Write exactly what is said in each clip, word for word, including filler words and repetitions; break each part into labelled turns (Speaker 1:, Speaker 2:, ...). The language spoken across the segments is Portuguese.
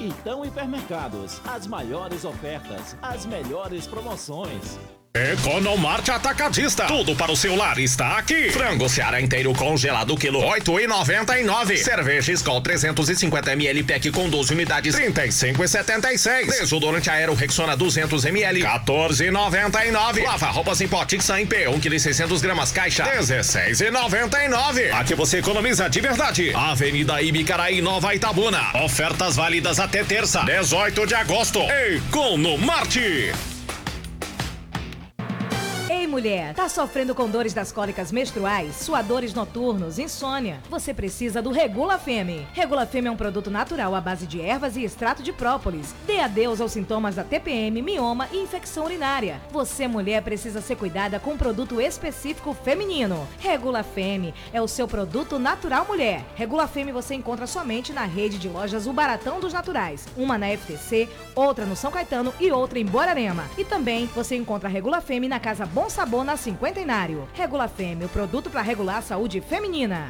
Speaker 1: Então Hipermercados, as maiores ofertas, as melhores promoções.
Speaker 2: Economarte Atacadista, tudo para o seu lar está aqui. Frango Ceará inteiro congelado, quilo oito reais e noventa e nove. Cerveja Skol trezentos e cinquenta mililitros pack com doze unidades, trinta e cinco reais e setenta e seis. Desodorante Aero Rexona duzentos mililitros, quatorze reais e noventa e nove. Lava roupas em pó Tix em P, um quilo e seiscentos gramas caixa, dezesseis reais e noventa e nove. Aqui você economiza de verdade. Avenida Ibicaraí, Nova Itabuna. Ofertas válidas até terça, dezoito de agosto. Economarte.
Speaker 3: Ei, mulher, tá sofrendo com dores das cólicas menstruais, suadores noturnos, insônia? Você precisa do Regula Femme. Regula Femme é um produto natural à base de ervas e extrato de própolis. Dê adeus aos sintomas da T P M, mioma e infecção urinária. Você, mulher, precisa ser cuidada com um produto específico feminino. Regula Femme é o seu produto natural, mulher. Regula Femme você encontra somente na rede de lojas O Baratão dos Naturais. Uma na F T C, outra no São Caetano e outra em Borarema. E também você encontra Regula Femme na Casa Bom Sabor na Cinquentenário. Regula Femme, o produto para regular a saúde feminina.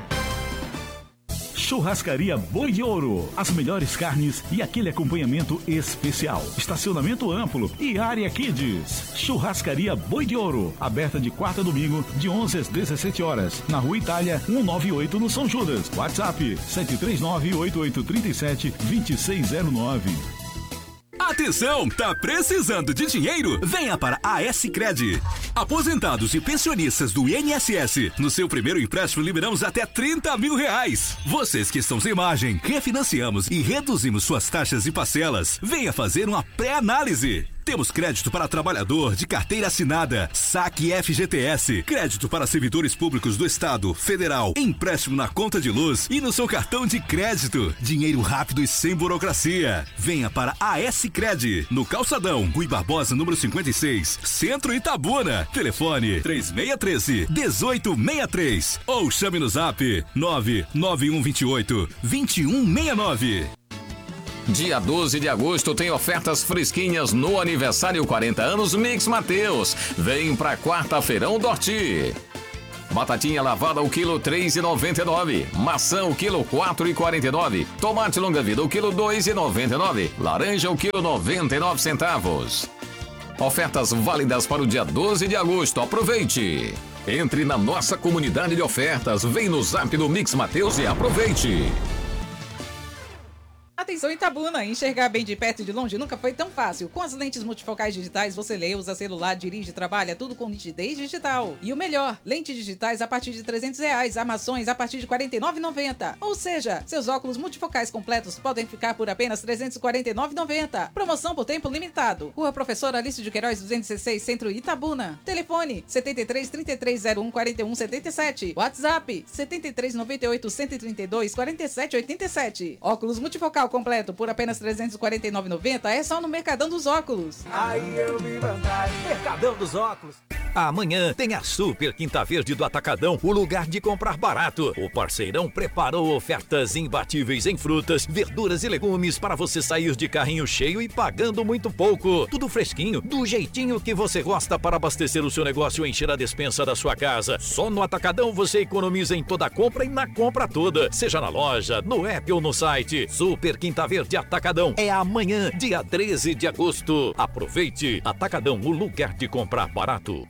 Speaker 4: Churrascaria Boi de Ouro. As melhores carnes e aquele acompanhamento especial. Estacionamento amplo e área Kids. Churrascaria Boi de Ouro. Aberta de quarta a domingo, de onze às dezessete horas. Na Rua Itália, cento e noventa e oito, no São Judas. WhatsApp sete três nove, oito oito três sete, dois seis zero nove.
Speaker 5: Atenção, tá precisando de dinheiro? Venha para a S-Cred. Aposentados e pensionistas do I N S S, no seu primeiro empréstimo liberamos até trinta mil reais. Vocês que estão sem margem, refinanciamos e reduzimos suas taxas e parcelas. Venha fazer uma pré-análise. Temos crédito para trabalhador de carteira assinada, saque F G T S, crédito para servidores públicos do Estado, Federal, empréstimo na conta de luz e no seu cartão de crédito. Dinheiro rápido e sem burocracia. Venha para a S-Cred, no Calçadão, Rui Barbosa, número cinquenta e seis, Centro Itabuna. Telefone três seis um três, um oito seis três ou chame no zap nove nove um dois oito, dois um seis nove.
Speaker 6: Dia doze de agosto tem ofertas fresquinhas no aniversário quarenta anos Mix Mateus. Vem pra quarta-feirão Dorti. Batatinha lavada o quilo três reais e noventa e nove. Maçã o quilo quatro reais e quarenta e nove. Tomate longa vida o quilo dois reais e noventa e nove. Laranja o quilo noventa e nove centavos. Ofertas válidas para o dia doze de agosto. Aproveite. Entre na nossa comunidade de ofertas. Vem no zap do Mix Mateus e aproveite.
Speaker 7: Atenção Itabuna, enxergar bem de perto e de longe nunca foi tão fácil. Com as lentes multifocais digitais, você lê, usa celular, dirige, trabalha, tudo com nitidez digital. E o melhor, lentes digitais a partir de trezentos reais, armações a partir de quarenta e nove reais e noventa centavos. Ou seja, seus óculos multifocais completos podem ficar por apenas trezentos e quarenta e nove reais e noventa centavos. Promoção por tempo limitado. Rua Professora Alice de Queiroz duzentos e dezesseis, Centro Itabuna. Telefone setenta e três, trinta e três zero um, quarenta e um setenta e sete. WhatsApp setenta e três, noventa e oito, cento e trinta e dois, quarenta e sete, oitenta e sete. Óculos multifocal completo por apenas trezentos e quarenta e nove reais e noventa centavos é só no Mercadão dos Óculos.
Speaker 8: Aí eu vi vantagem. Mercadão dos Óculos.
Speaker 9: Amanhã tem a Super Quinta Verde do Atacadão, o lugar de comprar barato. O parceirão preparou ofertas imbatíveis em frutas, verduras e legumes para você sair de carrinho cheio e pagando muito pouco. Tudo fresquinho, do jeitinho que você gosta para abastecer o seu negócio e encher a despensa da sua casa. Só no Atacadão você economiza em toda a compra e na compra toda, seja na loja, no app ou no site. Super Quinta Verde Atacadão é amanhã, dia treze de agosto. Aproveite. Atacadão, o lugar de comprar barato.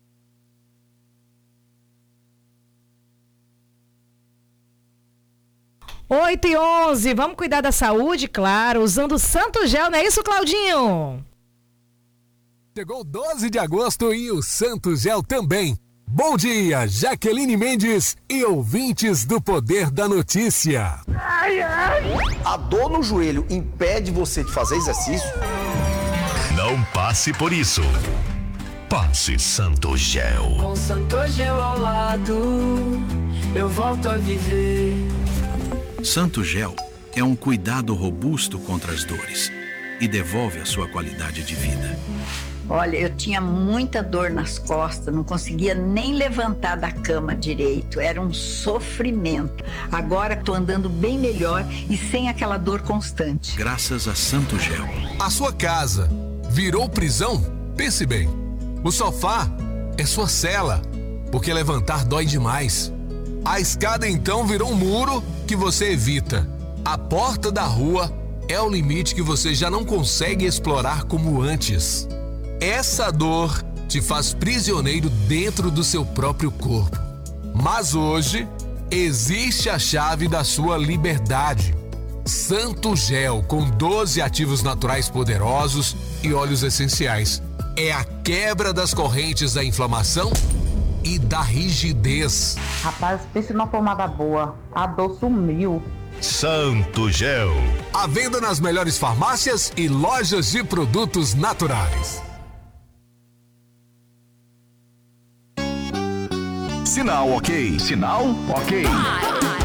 Speaker 3: oito e onze, vamos cuidar da saúde, claro, usando o Santo Gel, não é isso, Claudinho?
Speaker 10: Chegou doze de agosto e o Santo Gel também. Bom dia, Jaqueline Mendes e ouvintes do Poder da Notícia.
Speaker 11: Ai, ai. A dor no joelho impede você de fazer exercício?
Speaker 2: Não passe por isso. Passe Santo Gel.
Speaker 12: Com Santo Gel ao lado, eu volto a viver.
Speaker 13: Santo Gel é um cuidado robusto contra as dores e devolve a sua qualidade de vida.
Speaker 14: Olha, eu tinha muita dor nas costas, não conseguia nem levantar da cama direito, era um sofrimento. Agora estou andando bem melhor e sem aquela dor constante.
Speaker 13: Graças a Santo Gel.
Speaker 10: A sua casa virou prisão? Pense bem, o sofá é sua cela, porque levantar dói demais. A escada então virou um muro que você evita. A porta da rua é o limite que você já não consegue explorar como antes. Essa dor te faz prisioneiro dentro do seu próprio corpo. Mas hoje, existe a chave da sua liberdade. Santo Gel, com doze ativos naturais poderosos e óleos essenciais. É a quebra das correntes da inflamação e da rigidez.
Speaker 15: Rapaz, pense numa pomada boa. A dor sumiu.
Speaker 10: Santo Gel. À venda nas melhores farmácias e lojas de produtos naturais.
Speaker 16: Sinal ok. Sinal ok.